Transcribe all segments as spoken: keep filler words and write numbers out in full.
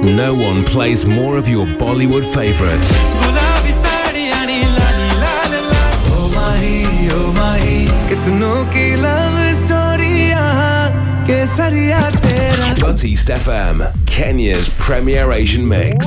No one plays more of your Bollywood favorites. But East F M, Kenya's premier Asian mix.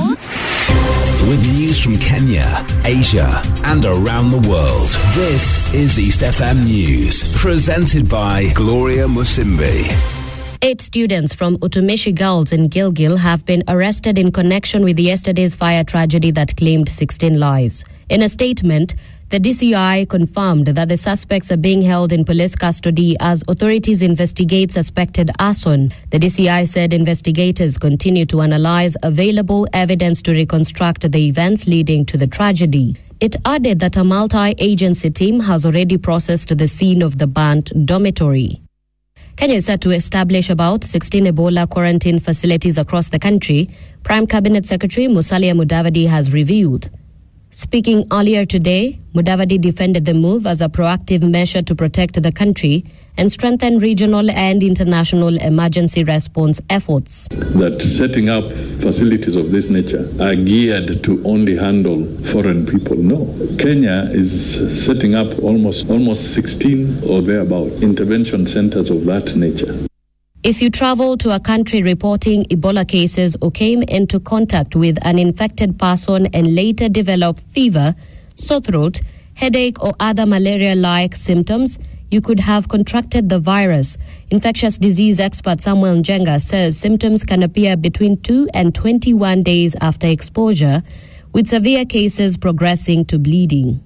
With news from Kenya, Asia, and around the world. This is East F M News, presented by Gloria Musimbi. Eight students from Utumishi Girls in Gilgil have been arrested in connection with yesterday's fire tragedy that claimed sixteen lives. In a statement, the D C I confirmed that the suspects are being held in police custody as authorities investigate suspected arson. The D C I said investigators continue to analyze available evidence to reconstruct the events leading to the tragedy. It added that a multi-agency team has already processed the scene of the burnt dormitory. Kenya is set to establish about sixteen Ebola quarantine facilities across the country, Prime Cabinet Secretary Musalia Mudavadi has revealed. Speaking earlier today, Mudavadi defended the move as a proactive measure to protect the country and strengthen regional and international emergency response efforts. That setting up facilities of this nature are geared to only handle foreign people. No. Kenya is setting up almost almost sixteen or thereabout intervention centers of that nature. If you travel to a country reporting Ebola cases or came into contact with an infected person and later developed fever, sore throat, headache, or other malaria-like symptoms, you could have contracted the virus. Infectious disease expert Samuel Njenga says symptoms can appear between two and twenty-one days after exposure, with severe cases progressing to bleeding.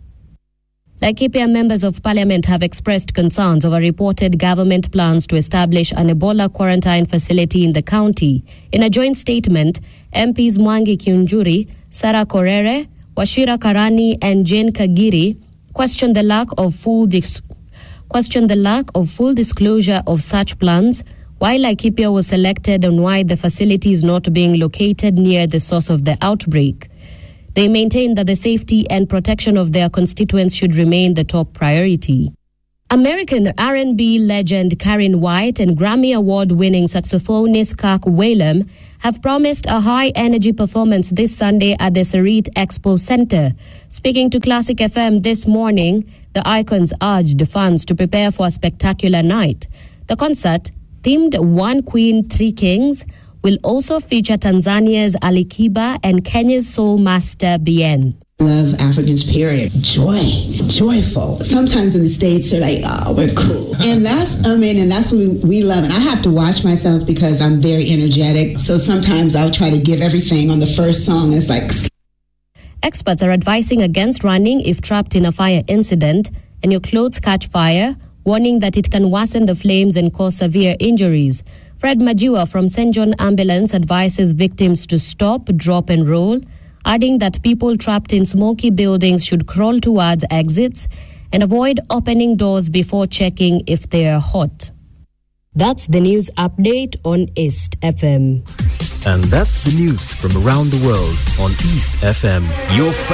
Laikipia members of parliament have expressed concerns over reported government plans to establish an Ebola quarantine facility in the county. In a joint statement, M Ps Mwangi Kiunjuri, Sarah Korere, Washira Karani, and Jane Kagiri questioned the lack of full dis- questioned the lack of full disclosure of such plans, why Laikipia was selected and why the facility is not being located near the source of the outbreak. They maintain that the safety and protection of their constituents should remain the top priority. American R and B legend Karen White and Grammy Award-winning saxophonist Kirk Whalum have promised a high-energy performance this Sunday at the Sarit Expo Center. Speaking to Classic F M this morning, the icons urged fans to prepare for a spectacular night. The concert, themed One Queen, Three Kings, will also feature Tanzania's Ali Kiba and Kenya's soul master Bien. Love Africans, period. Joy, joyful. Sometimes in the States, they're like, oh, we're cool. And that's, I mean, and that's what we, we love. And I have to watch myself because I'm very energetic. So sometimes I'll try to give everything on the first song. It's like... Experts are advising against running if trapped in a fire incident and your clothes catch fire, warning that it can worsen the flames and cause severe injuries. Fred Majiwa from Saint John Ambulance advises victims to stop, drop and roll, adding that people trapped in smoky buildings should crawl towards exits and avoid opening doors before checking if they are hot. That's the news update on East F M. And that's the news from around the world on East F M. Your